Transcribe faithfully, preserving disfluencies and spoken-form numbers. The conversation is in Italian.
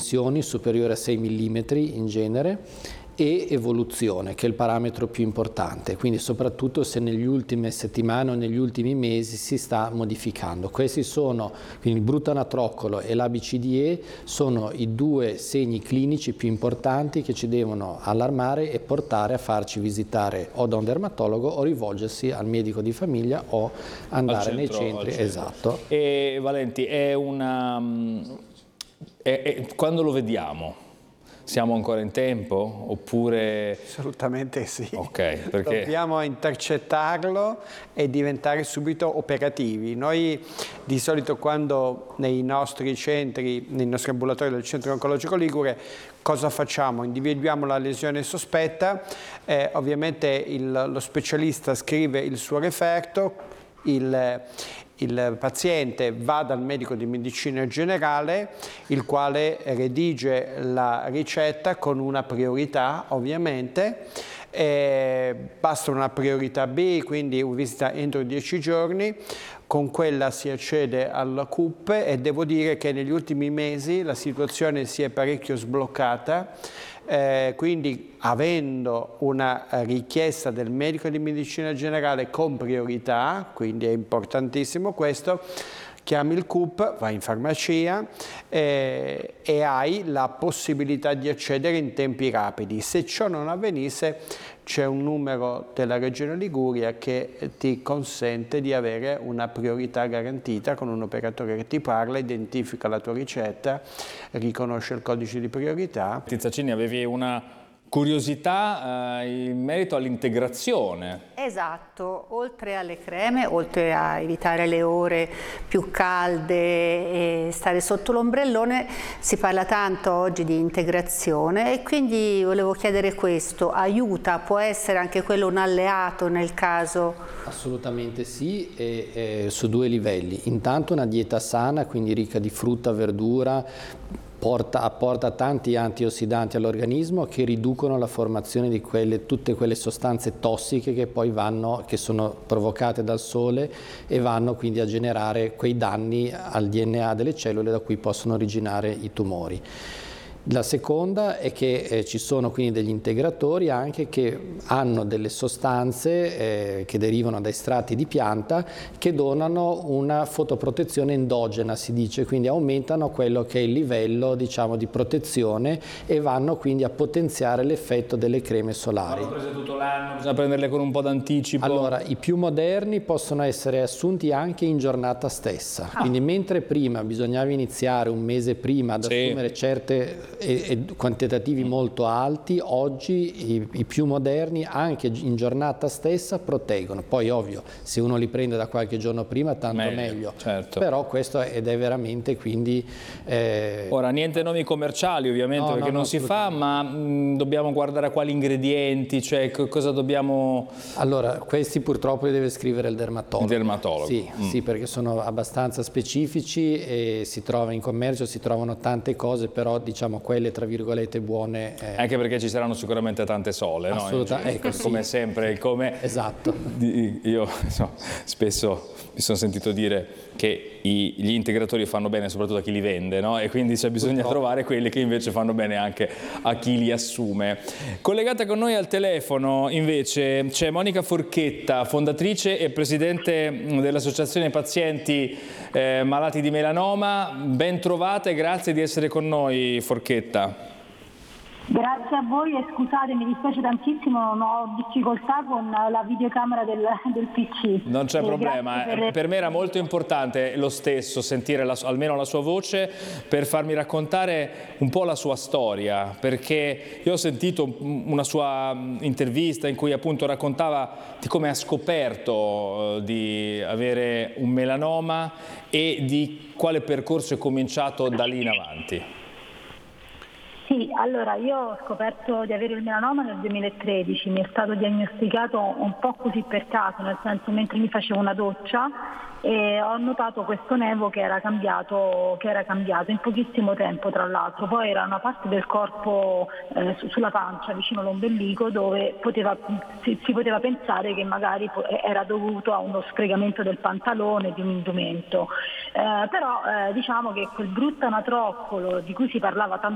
dimensioni superiori a sei millimetri in genere, e evoluzione, che è il parametro più importante, quindi soprattutto se negli ultime settimane o negli ultimi mesi si sta modificando. Questi sono, quindi il brutto anatroccolo e l'A B C D E, sono i due segni clinici più importanti che ci devono allarmare e portare a farci visitare o da un dermatologo o rivolgersi al medico di famiglia o andare centro, nei centri. Esatto. E Valenti, è una... È, è, quando lo vediamo? Siamo ancora in tempo oppure... Assolutamente sì. Ok, perché... Dobbiamo intercettarlo e diventare subito operativi. Noi di solito quando nei nostri centri, nei nostri ambulatori del Centro Oncologico Ligure, cosa facciamo? Individuiamo la lesione sospetta, eh, ovviamente il, lo specialista scrive il suo referto, il, il paziente va dal medico di medicina generale, il quale redige la ricetta con una priorità ovviamente. Eh, basta una priorità B, quindi visita entro dieci giorni, con quella si accede alla C U P e devo dire che negli ultimi mesi la situazione si è parecchio sbloccata. Eh, quindi avendo una richiesta del medico di medicina generale con priorità, quindi è importantissimo questo, chiami il C U P, vai in farmacia eh, e hai la possibilità di accedere in tempi rapidi. Se ciò non avvenisse c'è un numero della Regione Liguria che ti consente di avere una priorità garantita con un operatore che ti parla, identifica la tua ricetta, riconosce il codice di priorità. Tizzacini, avevi una curiosità eh, in merito all'integrazione. Esatto, oltre alle creme, oltre a evitare le ore più calde e stare sotto l'ombrellone, si parla tanto oggi di integrazione e quindi volevo chiedere questo, aiuta, può essere anche quello un alleato nel caso? Assolutamente sì, e, e su due livelli. Intanto una dieta sana, quindi ricca di frutta, verdura, Porta, apporta tanti antiossidanti all'organismo che riducono la formazione di quelle, tutte quelle sostanze tossiche che poi vanno, che sono provocate dal sole e vanno quindi a generare quei danni al D N A delle cellule da cui possono originare i tumori. La seconda è che eh, ci sono quindi degli integratori anche che hanno delle sostanze eh, che derivano da estratti di pianta che donano una fotoprotezione endogena, si dice, quindi aumentano quello che è il livello, diciamo, di protezione e vanno quindi a potenziare l'effetto delle creme solari. Vanno prese tutto l'anno, bisogna prenderle con un po' d'anticipo. Allora, i più moderni possono essere assunti anche in giornata stessa, ah. quindi mentre prima bisognava iniziare un mese prima ad sì. assumere certe E, e quantitativi molto alti, oggi i, i più moderni anche in giornata stessa proteggono. Poi ovvio, se uno li prende da qualche giorno prima tanto meglio, meglio. Certo. Però questo ed è veramente quindi eh... ora niente nomi commerciali ovviamente, no, perché no, non no, si fa, ma mh, dobbiamo guardare a quali ingredienti, cioè cosa dobbiamo... Allora, questi purtroppo li deve scrivere il dermatologo. Il dermatologo. Sì, mm. sì, perché sono abbastanza specifici e si trova in commercio, si trovano tante cose, però diciamo quelle tra virgolette buone. Eh. Anche perché ci saranno sicuramente tante sole, assolutamente, no? Ecco, sì. Come sempre, il come. Esatto. Io so, spesso mi sono sentito dire che i, gli integratori fanno bene soprattutto a chi li vende, no? E quindi cioè, bisogna Purtroppo. trovare quelli che invece fanno bene anche a chi li assume. Collegata con noi al telefono invece c'è Monica Forchetta, fondatrice e presidente dell'Associazione Pazienti eh, Malati di Melanoma. Ben trovata e grazie di essere con noi, Forchetta. Grazie a voi e scusate, mi dispiace tantissimo, non ho difficoltà con la videocamera del, del P C. Non c'è eh, problema, per... per me era molto importante lo stesso sentire la, almeno la sua voce per farmi raccontare un po' la sua storia, perché io ho sentito una sua intervista in cui appunto raccontava di come ha scoperto eh, di avere un melanoma e di quale percorso è cominciato da lì in avanti. Sì, allora io ho scoperto di avere il melanoma nel duemilatredici, mi è stato diagnosticato un po' così per caso, nel senso mentre mi facevo una doccia e ho notato questo nevo che era cambiato, che era cambiato in pochissimo tempo tra l'altro, poi era una parte del corpo eh, sulla pancia vicino all'ombelico dove poteva, si, si poteva pensare che magari era dovuto a uno sfregamento del pantalone, di un indumento, eh, però eh, diciamo che quel brutto anatroccolo di cui si parlava tanto